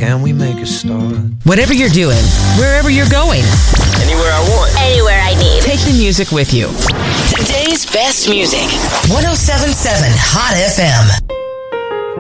can we make a start? Whatever you're doing, wherever you're going, anywhere I want, anywhere I need. Take the music with you. Today's best music. 107.7 Hot FM.